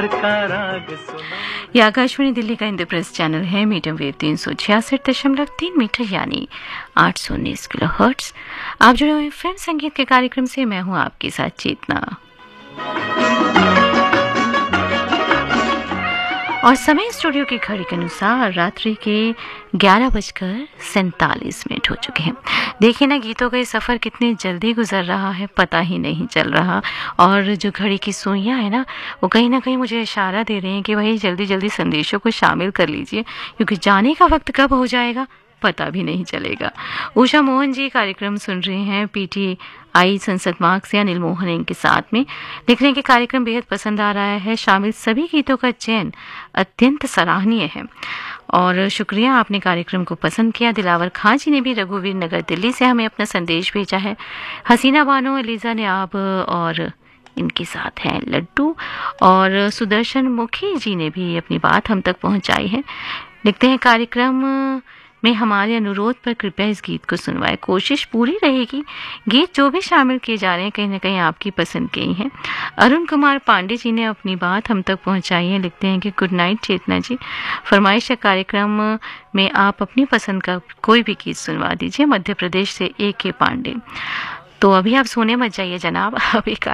ये आकाशवाणी दिल्ली का इंद्रप्रस्थ चैनल है। मीडियम वेव 366.3 मीटर यानी 819 किलोहर्ट्ज। आप जुड़े हुए फिल्म संगीत के कार्यक्रम से। मैं हूं आपके साथ चेतना। और समय स्टूडियो की घड़ी के अनुसार रात्रि के 11:47 हो चुके हैं। देखिए ना, गीतों का ये सफ़र कितनी जल्दी गुजर रहा है, पता ही नहीं चल रहा। और जो घड़ी की सुइयां है ना, वो कहीं ना कहीं मुझे इशारा दे रहे हैं कि भाई जल्दी जल्दी संदेशों को शामिल कर लीजिए, क्योंकि जाने का वक्त कब हो जाएगा पता भी नहीं चलेगा। उषा मोहन जी कार्यक्रम सुन रहे हैं PTI संसद मार्ग से अनिल मोहन इनके साथ में। लिख रहे हैं कि कार्यक्रम बेहद पसंद आ रहा है, शामिल सभी गीतों का चयन अत्यंत सराहनीय है। और शुक्रिया, आपने कार्यक्रम को पसंद किया। दिलावर खां जी ने भी रघुवीर नगर दिल्ली से हमें अपना संदेश भेजा है। हसीना बानो एलिजा ने आप और इनके साथ हैं लड्डू। और सुदर्शन मुखी जी ने भी अपनी बात हम तक पहुंचाई है। लिखते हैं कार्यक्रम में हमारे अनुरोध पर कृपया इस गीत को सुनवाएं। कोशिश पूरी रहेगी। गीत जो भी शामिल किए जा रहे हैं कहीं ना कहीं आपकी पसंद के ही हैं। अरुण कुमार पांडे जी ने अपनी बात हम तक पहुंचाई है। लिखते हैं कि गुड नाइट चेतना जी, फरमाइश कार्यक्रम में आप अपनी पसंद का कोई भी गीत सुनवा दीजिए। मध्य प्रदेश से AK पांडे। तो अभी आप सोने मत जाइए जनाब, अभी